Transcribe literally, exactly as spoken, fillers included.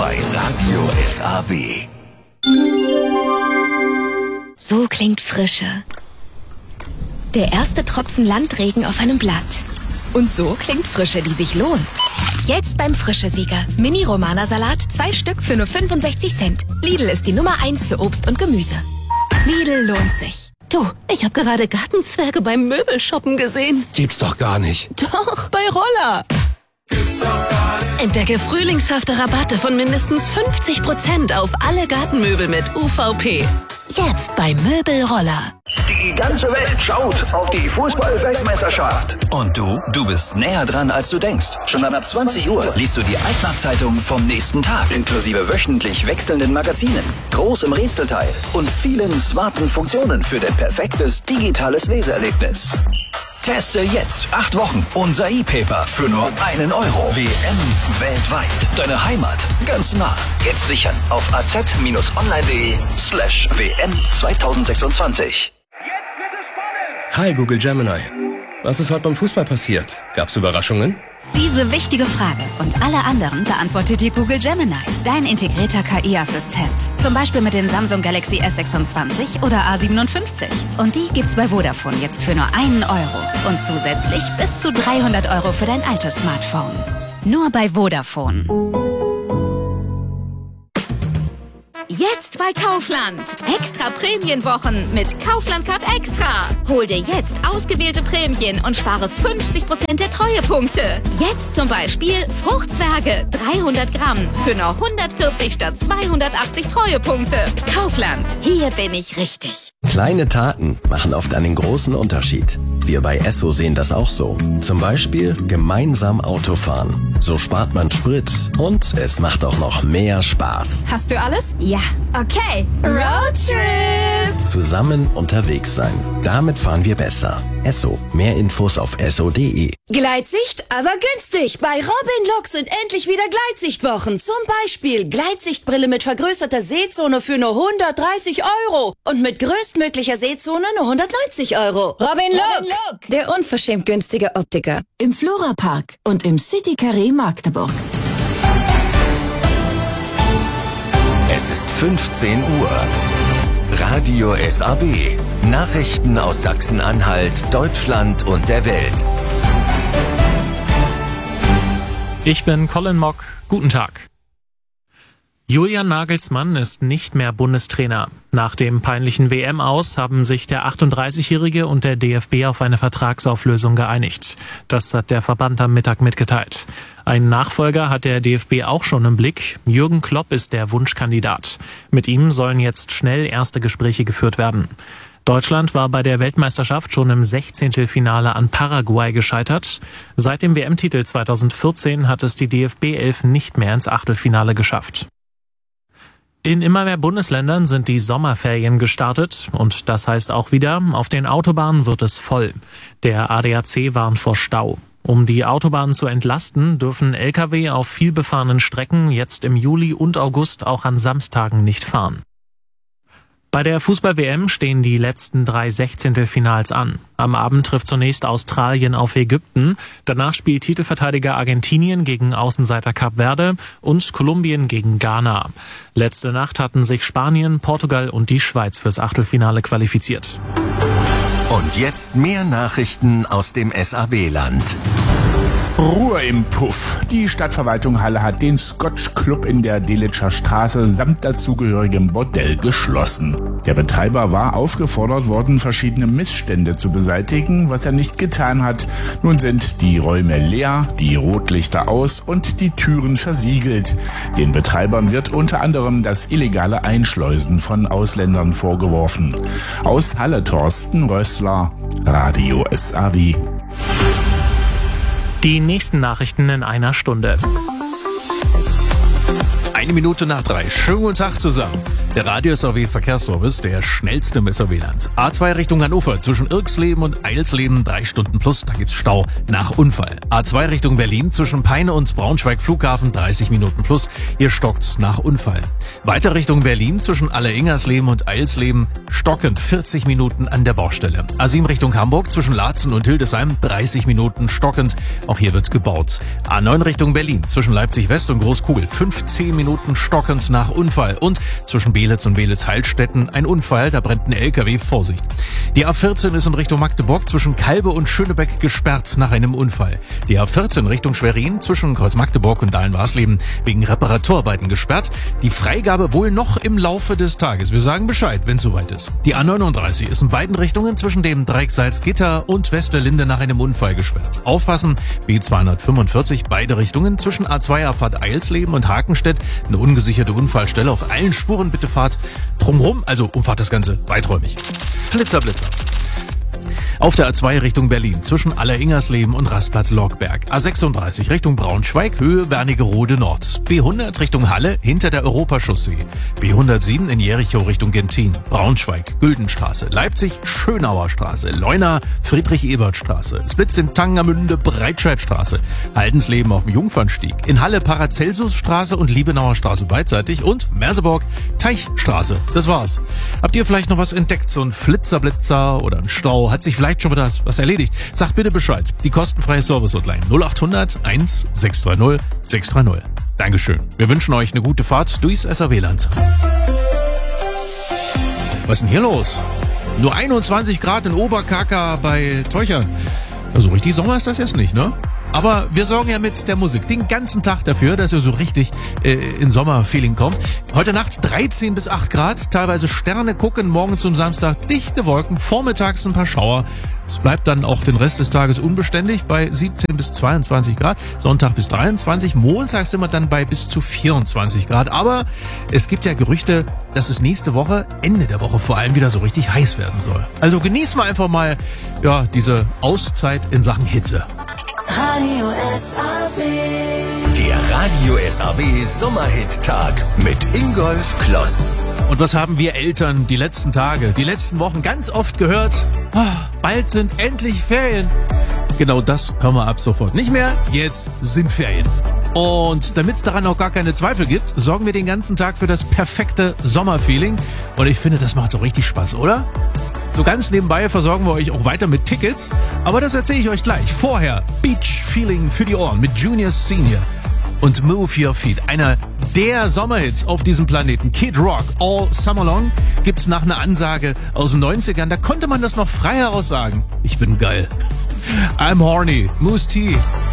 bei Radio S A W. So klingt Frische. Der erste Tropfen Landregen auf einem Blatt. Und so klingt Frische, die sich lohnt. Jetzt beim Frische-Sieger. Mini-Romana-Salat, zwei Stück für nur fünfundsechzig Cent. Lidl ist die Nummer eins für Obst und Gemüse. Lidl lohnt sich. Du, ich habe gerade Gartenzwerge beim Möbelshoppen gesehen. Gibt's doch gar nicht. Doch, bei Roller. Gibt's doch gar nicht. Entdecke frühlingshafte Rabatte von mindestens fünfzig Prozent auf alle Gartenmöbel mit U V P. Jetzt bei Möbelroller. Die ganze Welt schaut auf die Fußball-Weltmeisterschaft. Und du? Du bist näher dran, als du denkst. Schon ab zwanzig Uhr liest du die Altmarkt-Zeitung vom nächsten Tag. Inklusive wöchentlich wechselnden Magazinen, groß im Rätselteil und vielen smarten Funktionen für dein perfektes digitales Leseerlebnis. Teste jetzt acht Wochen unser E-Paper für nur einen Euro. W M weltweit. Deine Heimat ganz nah. Jetzt sichern auf az-online.de slash WM zweitausendsechsundzwanzig. Jetzt wird es spannend. Hi Google Gemini. Was ist heute beim Fußball passiert? Gab's Überraschungen? Diese wichtige Frage und alle anderen beantwortet dir Google Gemini, dein integrierter K I-Assistent. Zum Beispiel mit den Samsung Galaxy S sechsundzwanzig oder A siebenundfünfzig. Und die gibt's bei Vodafone jetzt für nur einen Euro. Und zusätzlich bis zu dreihundert Euro für dein altes Smartphone. Nur bei Vodafone. Jetzt bei Kaufland. Extra Prämienwochen mit Kaufland Card Extra. Hol dir jetzt ausgewählte Prämien und spare fünfzig Prozent der Treuepunkte. Jetzt zum Beispiel Fruchtzwerge dreihundert Gramm für nur hundertvierzig statt zweihundertachtzig Treuepunkte. Kaufland, hier bin ich richtig. Kleine Taten machen oft einen großen Unterschied. Wir bei Esso sehen das auch so. Zum Beispiel gemeinsam Autofahren. So spart man Sprit und es macht auch noch mehr Spaß. Hast du alles? Ja. Okay. Roadtrip. Zusammen unterwegs sein. Damit fahren wir besser. Esso. Mehr Infos auf esso punkt de. Gleitsicht, aber günstig. Bei Robin Look sind endlich wieder Gleitsichtwochen. Zum Beispiel Gleitsichtbrille mit vergrößerter Sehzone für nur hundertdreißig Euro. Und mit größtmöglicher Sehzone nur hundertneunzig Euro. Robin Look, der unverschämt günstige Optiker. Im Flora-Park und im City Carré Magdeburg. Es ist fünfzehn Uhr. Radio S A W. Nachrichten aus Sachsen-Anhalt, Deutschland und der Welt. Ich bin Colin Mock. Guten Tag. Julian Nagelsmann ist nicht mehr Bundestrainer. Nach dem peinlichen W M-Aus haben sich der achtunddreißigjährige und der D F B auf eine Vertragsauflösung geeinigt. Das hat der Verband am Mittag mitgeteilt. Einen Nachfolger hat der D F B auch schon im Blick. Jürgen Klopp ist der Wunschkandidat. Mit ihm sollen jetzt schnell erste Gespräche geführt werden. Deutschland war bei der Weltmeisterschaft schon im Sechzehntelfinale an Paraguay gescheitert. Seit dem W M-Titel zweitausendvierzehn hat es die D F B elf nicht mehr ins Achtelfinale geschafft. In immer mehr Bundesländern sind die Sommerferien gestartet und das heißt auch wieder, auf den Autobahnen wird es voll. Der A D A C warnt vor Stau. Um die Autobahnen zu entlasten, dürfen L K W auf vielbefahrenen Strecken jetzt im Juli und August auch an Samstagen nicht fahren. Bei der Fußball-W M stehen die letzten drei Sechzehntelfinals an. Am Abend trifft zunächst Australien auf Ägypten. Danach spielt Titelverteidiger Argentinien gegen Außenseiter Kap Verde und Kolumbien gegen Ghana. Letzte Nacht hatten sich Spanien, Portugal und die Schweiz fürs Achtelfinale qualifiziert. Und jetzt mehr Nachrichten aus dem S A W-Land. Ruhe im Puff. Die Stadtverwaltung Halle hat den Scotch Club in der Delitscher Straße samt dazugehörigem Bordell geschlossen. Der Betreiber war aufgefordert worden, verschiedene Missstände zu beseitigen, was er nicht getan hat. Nun sind die Räume leer, die Rotlichter aus und die Türen versiegelt. Den Betreibern wird unter anderem das illegale Einschleusen von Ausländern vorgeworfen. Aus Halle Thorsten Rössler, Radio S A W. Die nächsten Nachrichten in einer Stunde. Eine Minute nach drei. Schönen guten Tag zusammen. Der Radio-S A W-Verkehrsservice, der schnellste im S A W-Land. A zwei Richtung Hannover, zwischen Irksleben und Eilsleben, drei Stunden plus, da gibt's Stau nach Unfall. A zwei Richtung Berlin, zwischen Peine und Braunschweig Flughafen, dreißig Minuten plus, hier stockt's nach Unfall. Weiter Richtung Berlin, zwischen Alle-Ingersleben und Eilsleben, stockend vierzig Minuten an der Baustelle. A sieben Richtung Hamburg, zwischen Laatzen und Hildesheim, dreißig Minuten stockend, auch hier wird gebaut. A neun Richtung Berlin, zwischen Leipzig West und Großkugel, fünfzehn Minuten stockend nach Unfall. Und zwischen Beelitz und Beelitz-Heilstätten ein Unfall, da brennt ein L K W, Vorsicht. Die A vierzehn ist in Richtung Magdeburg zwischen Kalbe und Schönebeck gesperrt nach einem Unfall. Die A vierzehn Richtung Schwerin zwischen Kreuz Magdeburg und Dahlen-Warsleben wegen Reparaturarbeiten gesperrt. Die Freigabe wohl noch im Laufe des Tages. Wir sagen Bescheid, wenn es soweit ist. Die A neununddreißig ist in beiden Richtungen zwischen dem Dreieck Salzgitter und Westerlinde nach einem Unfall gesperrt. Aufpassen, B zweihundertfünfundvierzig, beide Richtungen zwischen A zwei Abfahrt Eilsleben und Hakenstedt. Eine ungesicherte Unfallstelle auf allen Spuren. Bitte fahrt drumrum, also umfahrt das Ganze weiträumig. Flitzer, Blitzer. Auf der A zwei Richtung Berlin, zwischen Aller-Ingersleben und Rastplatz Lockberg. A sechsunddreißig Richtung Braunschweig, Höhe Wernigerode Nord. B hundert Richtung Halle, hinter der Europachaussee. B hundertsieben in Jericho Richtung Gentin. Braunschweig, Güldenstraße. Leipzig, Schönauer Straße. Leuna, Friedrich-Ebert-Straße. Es blitzt in Tangermünde, Breitscheidstraße. Haldensleben auf dem Jungfernstieg. In Halle, Paracelsusstraße und Liebenauer Straße beidseitig. Und Merseburg, Teichstraße. Das war's. Habt ihr vielleicht noch was entdeckt? So ein Flitzerblitzer oder ein Stau? Hat sich vielleicht schon wieder was erledigt? Sagt bitte Bescheid. Die kostenfreie Service-Hotline null achthundert eins sechs drei null sechs drei null. Dankeschön. Wir wünschen euch eine gute Fahrt durchs S A W-Land. Was ist denn hier los? Nur einundzwanzig Grad in Oberkaka bei Teuchern. Also richtig Sommer ist das jetzt nicht, ne? Aber wir sorgen ja mit der Musik den ganzen Tag dafür, dass ihr so richtig äh, in Sommerfeeling kommt. Heute Nacht dreizehn bis acht Grad, teilweise Sterne gucken, morgen zum Samstag dichte Wolken, vormittags ein paar Schauer. Es bleibt dann auch den Rest des Tages unbeständig bei siebzehn bis zweiundzwanzig Grad, Sonntag bis dreiundzwanzig, Montag sind wir dann bei bis zu vierundzwanzig Grad. Aber es gibt ja Gerüchte, dass es nächste Woche, Ende der Woche vor allem wieder so richtig heiß werden soll. Also genießen wir einfach mal ja, diese Auszeit in Sachen Hitze. Radio S A W. Der Radio S A W Sommerhit-Tag mit Ingolf Kloss. Und was haben wir Eltern die letzten Tage, die letzten Wochen ganz oft gehört? Oh, bald sind endlich Ferien. Genau das können wir ab sofort nicht mehr. Jetzt sind Ferien. Und damit es daran auch gar keine Zweifel gibt, sorgen wir den ganzen Tag für das perfekte Sommerfeeling. Und ich finde, das macht so richtig Spaß, oder? So ganz nebenbei versorgen wir euch auch weiter mit Tickets. Aber das erzähle ich euch gleich. Vorher Beach Feeling für die Ohren mit Junior Senior. Und Move Your Feet, einer der Sommerhits auf diesem Planeten. Kid Rock, All Summer Long, gibt's nach einer Ansage aus den neunzigern. Da konnte man das noch frei heraus sagen. Ich bin geil. I'm horny. Moose T.